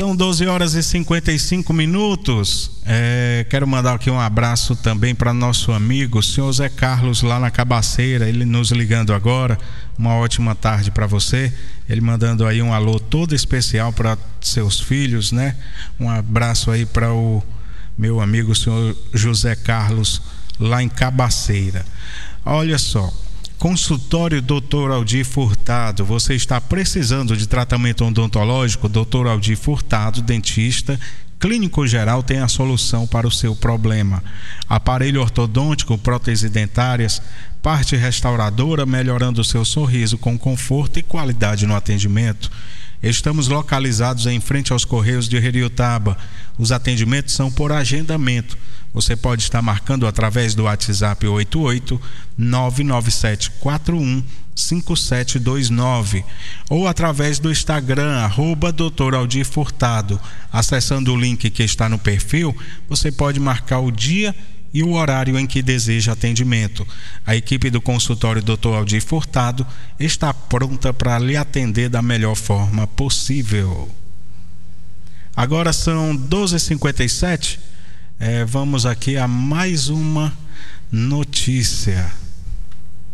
São 12 horas e 55 minutos. Quero mandar aqui um abraço também para nosso amigo, o senhor Zé Carlos, lá na Cabaceira, ele nos ligando agora. Uma ótima tarde para você. Ele mandando aí um alô todo especial para seus filhos, né? Um abraço aí para o meu amigo, o senhor José Carlos, lá em Cabaceira. Olha só, consultório Dr. Aldir Furtado. Você está precisando de tratamento odontológico? Dr. Aldir Furtado, dentista clínico geral, tem a solução para o seu problema. Aparelho ortodôntico, prótese dentárias, parte restauradora, melhorando o seu sorriso com conforto e qualidade no atendimento. Estamos localizados em frente aos Correios de Heriotaba. Os atendimentos são por agendamento. Você pode estar marcando através do WhatsApp 88-99741-5729 ou através do Instagram @Dr. Aldir Furtado. Acessando o link que está no perfil, você pode marcar o dia e o horário em que deseja atendimento. A equipe do consultório Dr. Aldir Furtado está pronta para lhe atender da melhor forma possível. Agora são 12h57. Vamos aqui a mais uma notícia.